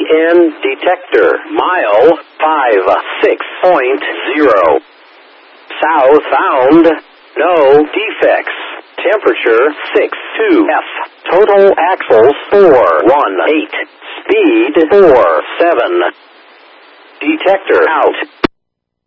EN detector. Mile 56.0. South found. No defects. Temperature 62 F. Total axles 418. Speed 47. Detector out.